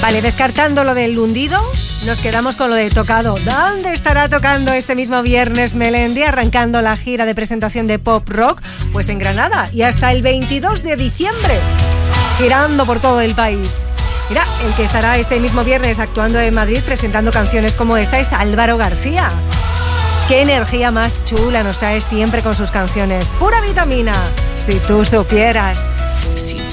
Vale, descartando lo del hundido, nos quedamos con lo de tocado. ¿Dónde estará tocando este mismo viernes Melendi, arrancando la gira de presentación de Pop Rock? Pues en Granada, y hasta el 22 de diciembre, girando por todo el país. Mira, el que estará este mismo viernes actuando en Madrid presentando canciones como esta es Álvaro García. Qué energía más chula nos trae siempre con sus canciones. Pura vitamina, si tú supieras. Si